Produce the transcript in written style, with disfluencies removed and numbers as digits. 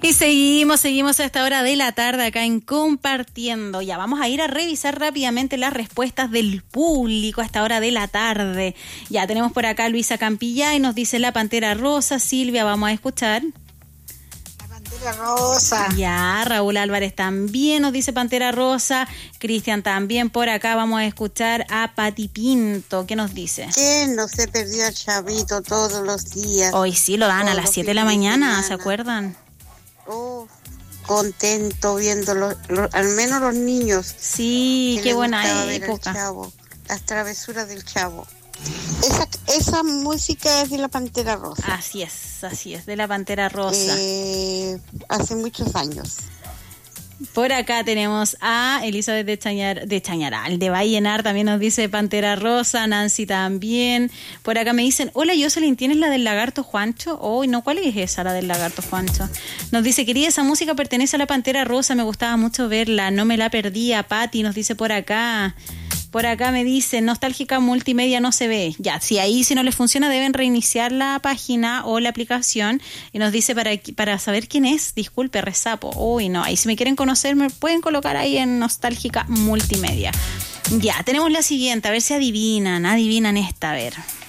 Y seguimos a esta hora de la tarde acá en Compartiendo. Ya vamos a ir a revisar rápidamente las respuestas del público a esta hora de la tarde. Ya tenemos por acá a Luisa Campillay, nos dice la Pantera Rosa. Silvia, vamos a escuchar. La Pantera Rosa. Ya, Raúl Álvarez también nos dice Pantera Rosa. Cristian también por acá. Vamos a escuchar a Pati Pinto. ¿Qué nos dice? ¿Quién no se perdió al Chavito todos los días? Hoy sí, lo dan a las 7 de la mañana, ¿se acuerdan? Oh, contento viéndolo, al menos los niños. Sí, qué buena época. Chavo, las travesuras del Chavo. Esa música es de la Pantera Rosa. Así es, de la Pantera Rosa. Hace muchos años. Por acá tenemos a Elizabeth de Chañaral, de Vallenar, también nos dice Pantera Rosa, Nancy también. Por acá me dicen, hola Jocelyn, ¿tienes la del Lagarto Juancho? Oh, no, ¿cuál es esa, la del Lagarto Juancho? Nos dice, querida, esa música pertenece a la Pantera Rosa, me gustaba mucho verla, no me la perdía. Pati nos dice por acá. Por acá me dice, nostálgica multimedia no se ve. Ya, si ahí si no les funciona deben reiniciar la página o la aplicación. Y nos dice para saber quién es, disculpe, Resapo. Uy, no, ahí si me quieren conocer me pueden colocar ahí en nostálgica multimedia. Ya, tenemos la siguiente, a ver si adivinan esta, a ver.